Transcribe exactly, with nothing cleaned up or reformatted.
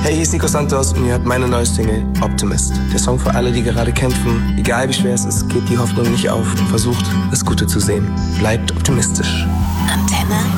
Hey, hier ist Nico Santos und ihr hört meine neue Single Optimist. Der Song für alle, die gerade kämpfen. Egal wie schwer es ist, gebt die Hoffnung nicht auf. Versucht, das Gute zu sehen. Bleibt optimistisch. Antenne